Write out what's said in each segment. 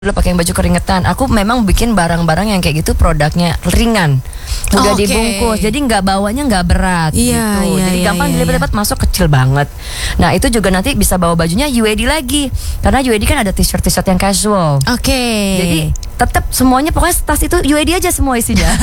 dulu pakai baju keringetan. Aku memang bikin barang-barang yang kayak gitu produknya ringan, mudah dibungkus, jadi nggak bawanya nggak berat gitu. Jadi gampang dilipat-lipat masuk kecil banget. Nah itu juga nanti bisa bawa bajunya UAD lagi, karena UAD kan ada t-shirt yang casual. Jadi tetap semuanya pokoknya tas itu UAD aja semua isinya.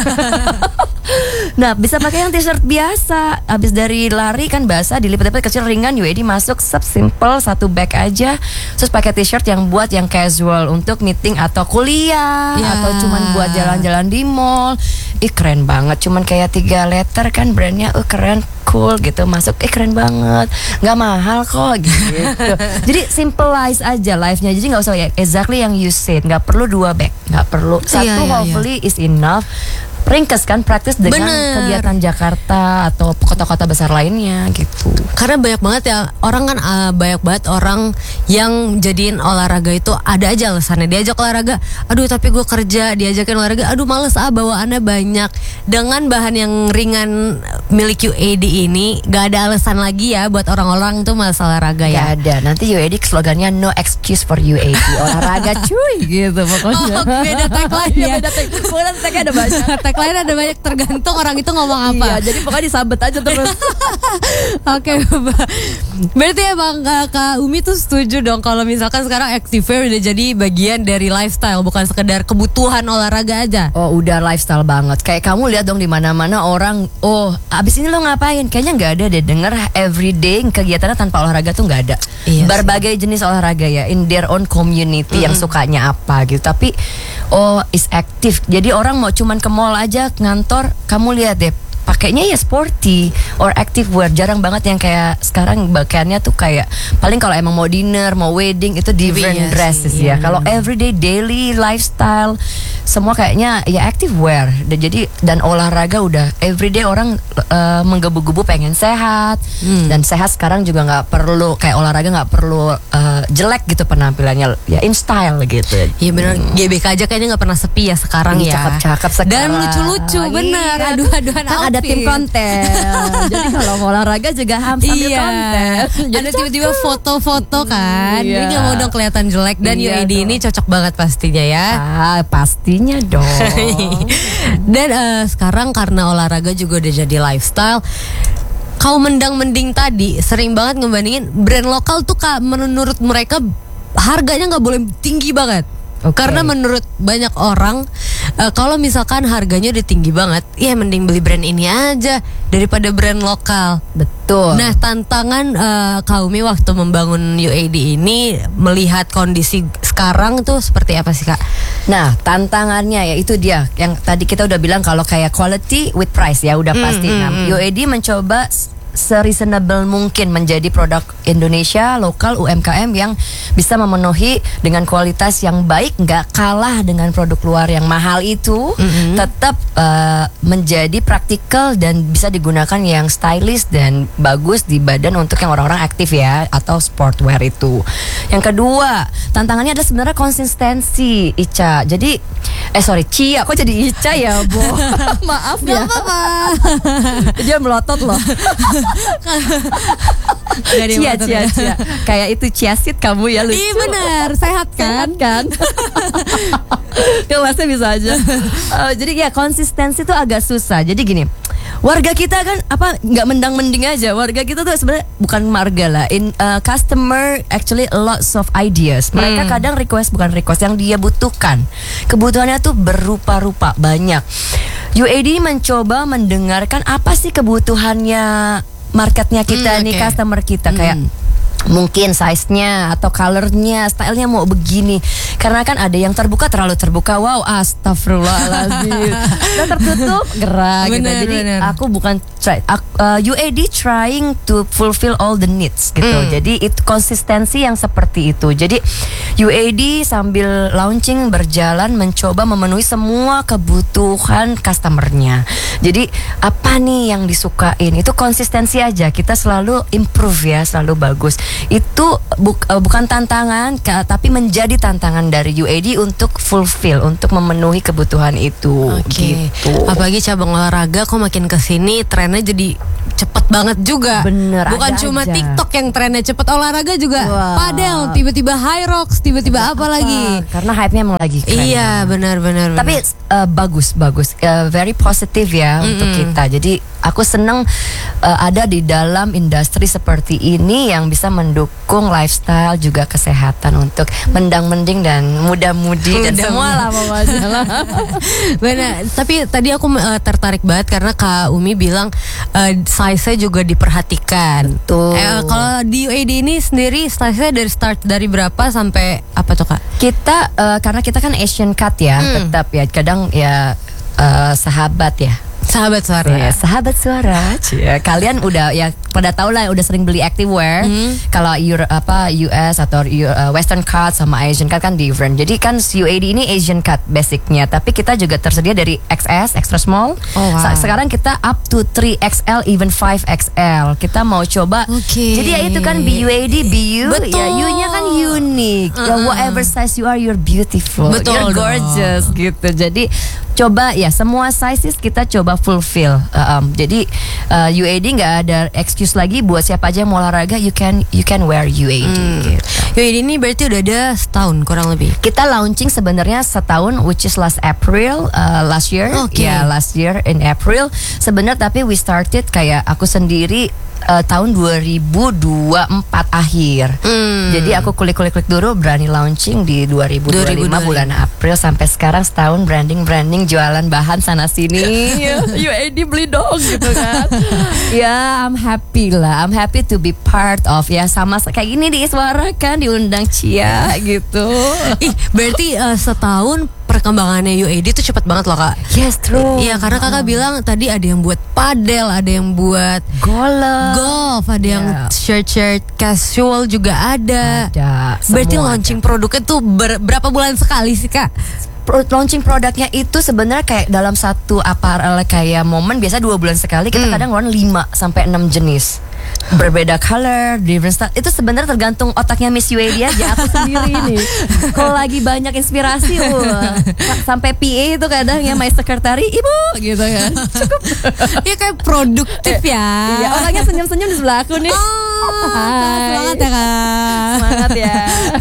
Nah bisa pakai yang t-shirt biasa, abis dari lari kan basah, dilipat-lipat kecil ringan, UAD masuk, simple satu bag aja. Terus pakai t-shirt yang buat yang casual untuk meeting atau kuliah atau cuman buat jalan-jalan di mall. Keren banget, cuman kayak 3 letter kan brandnya, keren, cool gitu, masuk, keren banget, nggak mahal kok gitu. Jadi simplize aja life-nya, jadi nggak usah ya exactly yang you said, nggak perlu 2 bag, nggak perlu satu, hopefully is enough. Ringkes kan, praktis dengan kegiatan Jakarta atau kota-kota besar lainnya gitu. Karena banyak banget ya orang kan, banyak banget orang yang jadiin olahraga itu ada aja alasannya. Diajak olahraga, aduh tapi gue kerja, diajakin olahraga, aduh males bawaannya banyak. Dengan bahan yang ringan milik UAD ini, gak ada alasan lagi ya buat orang-orang tuh malas olahraga ya. Gak ada, nanti UAD slogannya no excuse for UAD, olahraga cuy gitu pokoknya. Beda tagline ya. Beda tagline, pokoknya tagline ada banyak. Lain ada banyak, tergantung orang itu ngomong apa. Iya, jadi pokoknya disabet aja terus. Oke, berarti emang Kak Umi tuh setuju dong kalau misalkan sekarang activewear udah jadi bagian dari lifestyle, bukan sekedar kebutuhan olahraga aja. Oh, udah lifestyle banget. Kayak kamu lihat dong di mana-mana orang, abis ini lo ngapain? Kayaknya nggak ada deh denger everyday kegiatannya tanpa olahraga tuh nggak ada. Berbagai jenis olahraga ya, in their own community yang sukanya apa gitu. Tapi is active. Jadi orang mau cuman ke mall aja, ngantor, kamu lihat deh pakainya ya sporty or active wear. Jarang banget yang kayak sekarang pakaiannya tuh kayak paling kalau emang mau dinner, mau wedding itu different dresses ya. Kalau everyday daily lifestyle semua kayaknya ya active wear. Dan olahraga udah everyday orang menggebu-gebu pengen sehat. Dan sehat sekarang juga nggak perlu kayak olahraga nggak perlu jelek gitu penampilannya, ya in style gitu. Iya benar, GBK aja kayaknya nggak pernah sepi ya sekarang ya. Cakep-cakep sekarang. Dan lucu-lucu bener, aduan-aduan kan ada tim konten. Jadi kalau mau olahraga juga sambil konten. Jadi ada tiba-tiba foto-foto kan. Jadi nggak mau dong kelihatan jelek. Dan UAD ini cocok banget pastinya ya. Pastinya dong. Dan sekarang karena olahraga juga udah jadi lifestyle, kau mendang-mending tadi sering banget ngebandingin brand lokal tuh Kak, menurut mereka harganya nggak boleh tinggi banget. Karena menurut banyak orang kalau misalkan harganya udah tinggi banget, ya mending beli brand ini aja daripada brand lokal. Betul. Nah tantangan Kak Umi waktu membangun UAD ini, melihat kondisi sekarang tuh seperti apa sih Kak? Nah tantangannya ya itu dia yang tadi kita udah bilang, kalau kayak quality with price ya udah pasti. Nah UAD mencoba sereasonable mungkin menjadi produk Indonesia lokal UMKM yang bisa memenuhi dengan kualitas yang baik, nggak kalah dengan produk luar yang mahal itu, tetap menjadi praktikal dan bisa digunakan yang stylish dan bagus di badan untuk yang orang-orang aktif ya, atau sportwear itu. Yang kedua tantangannya adalah sebenarnya konsistensi, Ica. Jadi Cia, kok jadi Ica ya, Bo? Maaf ya. Gak apa-apa. Dia melotot loh. Cia. Kayak itu chia seed kamu ya, lucu. Iya benar, sehat kan? Kelasnya bisa aja. Jadi ya konsistensi tuh agak susah. Jadi gini, warga kita kan nggak mendang-mending aja. Warga kita tuh sebenarnya bukan marga lah. Customer actually lots of ideas. Mereka kadang bukan request yang dia butuhkan. Kebutuhannya tuh berupa-rupa banyak. UAD mencoba mendengarkan apa sih kebutuhannya marketnya kita nih, customer kita, kayak mungkin size-nya atau color-nya, style-nya mau begini. Karena kan ada yang terlalu terbuka, wow, astagfirullahaladzim. Dan tertutup, gerak gitu. Jadi aku bukan UAD trying to fulfill all the needs gitu. Jadi itu konsistensi yang seperti itu. Jadi UAD sambil launching berjalan mencoba memenuhi semua kebutuhan customernya. Jadi apa nih yang disukain, itu konsistensi aja. Kita selalu improve ya, selalu bagus. Itu bukan tantangan, tapi menjadi tantangan dari UAD untuk fulfill, untuk memenuhi kebutuhan itu. Gitu. Apalagi cabang olahraga kok makin kesini trennya jadi cepet banget juga. Bener, Bukan ada cuma aja. TikTok yang trennya cepet, olahraga juga. Wah. Padel, tiba-tiba high rocks, tiba-tiba apa lagi. Karena hype-nya emang lagi keren. Iya, benar. Tapi bagus, very positif ya untuk kita. Jadi aku seneng ada di dalam industri seperti ini yang bisa mendukung lifestyle juga kesehatan untuk mendang-mending dan muda-mudi dan semua lah pokoknya. Benar. Tapi tadi aku tertarik banget karena Kak Umi bilang size-nya juga diperhatikan. Betul. Kalau di UAD ini sendiri size-nya dari berapa sampai apa tuh Kak? Kita karena kita kan Asian cut ya, tetap ya kadang ya sahabat ya. Sahabat suara. Ya, sahabat suara. Cia. Kalian udah ya pada tahu lah udah sering beli activewear. Kalau US atau Western cut sama Asian cut kan different. Jadi kan UAD ini Asian cut basicnya, tapi kita juga tersedia dari XS, extra small. Oh, wow. Sekarang kita up to 3XL even 5XL. Kita mau coba. Oke. Jadi ya itu kan BUAD, BU. Betul. Ya U-nya kan unique. Ya, whatever size you are, you're beautiful. Betul You're dong. gorgeous gitu. Jadi coba ya semua sizes kita coba fulfill. Jadi UAD nggak ada excuse lagi buat siapa aja yang mau olahraga, you can wear UAD. Gitu. UAD ini berarti udah ada setahun kurang lebih. Kita launching sebenarnya setahun, which is last April last year. Oke. Ya last year in April. Sebenarnya tapi we started kayak aku sendiri tahun 2024 akhir. Jadi aku klik dulu berani launching di 2025 bulan April sampai sekarang setahun branding jualan bahan sana sini. UAD beli dong gitu kan. Ya I'm happy lah. I'm happy to be part of ya sama kayak gini di Iswara kan diundang Cia gitu. Ih, berarti setahun perkembangannya UAD itu cepat banget loh Kak. Yes true. Iya karena Kakak bilang tadi ada yang buat padel, ada yang buat golf, ada yang shirt casual juga ada. Berarti semua launching produknya tuh berapa bulan sekali sih Kak? Launching produknya itu sebenarnya kayak dalam satu apparel kayak momen biasa 2 bulan sekali kita kadang ngeluarin 5 sampai 6 jenis. Berbeda color, different style. Itu sebenarnya tergantung otaknya Miss UAD aja. Aku sendiri nih. Kalau lagi banyak inspirasi, sampai PA itu kadang ya my secretary, ibu gitu kan. Cukup. Iya kayak produktif ya. Iya, orangnya senyum-senyum di sebelah aku nih. Semangat ya Kak. Semangat ya.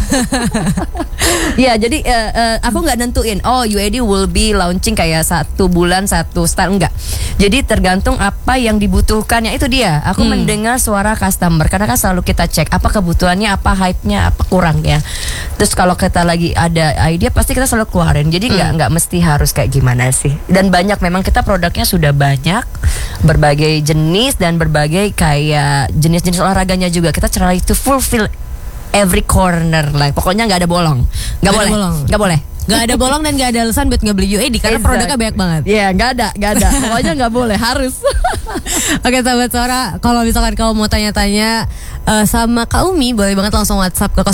Ya jadi aku nggak nentuin. Oh UAD will be launching kayak 1 bulan 1 style, enggak. Jadi tergantung apa yang dibutuhkannya itu dia. Aku mendengar suara customer karena kan selalu kita cek apa kebutuhannya, apa hype-nya, apa kurangnya. Terus kalau kita lagi ada ide pasti kita selalu keluarin. Jadi nggak mesti harus kayak gimana sih. Dan banyak memang kita produknya sudah banyak berbagai jenis dan berbagai kayak jenis-jenis olahraganya juga kita try to fulfill every corner lah. Pokoknya nggak ada bolong. Nggak boleh. Nggak boleh. Gak ada bolong dan gak ada alasan buat gak beli UAD karena produknya banyak banget. Iya, nggak ada. Pokoknya nggak boleh, harus. Oke sahabat suara, kalau misalkan kamu mau tanya-tanya sama Kak Umi, boleh banget langsung WhatsApp ke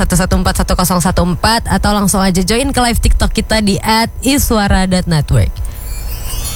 081611410114 atau langsung aja join ke live TikTok kita di @iswara.network.